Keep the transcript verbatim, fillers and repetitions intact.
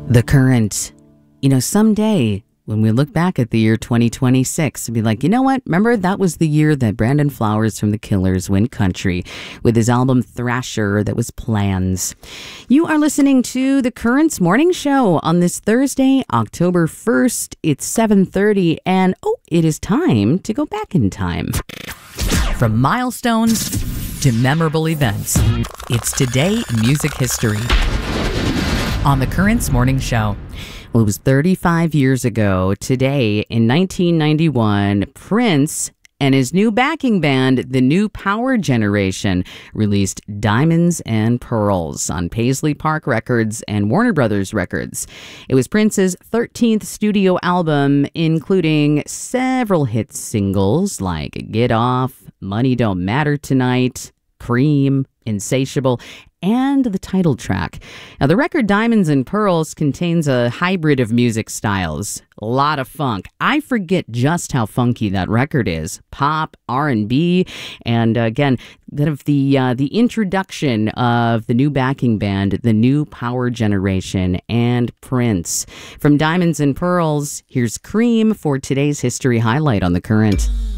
The Current. You know, someday when we look back at the year twenty twenty-six, we'll be like, you know what? Remember, that was the year that Brandon Flowers from The Killers went country with his album Thrasher that was Plans. You are listening to The Current's Morning Show on this Thursday, October first. It's seven thirty, and oh, it is time to go back in time. From milestones to memorable events, it's Today in Music History on The Current's Morning Show. Well, it was thirty-five years ago today in nineteen ninety-one, Prince and his new backing band, the New Power Generation, released Diamonds and Pearls on Paisley Park Records and Warner Brothers Records. It was Prince's thirteenth studio album, including several hit singles like Get Off, Money Don't Matter Tonight, Cream, Insatiable, and the title track. Now, the record Diamonds and Pearls contains a hybrid of music styles. A lot of funk. I forget just how funky that record is. Pop, R and B, and uh, again, that of the uh, the introduction of the new backing band, the New Power Generation, and Prince. From Diamonds and Pearls, here's Cream for today's history highlight on The Current.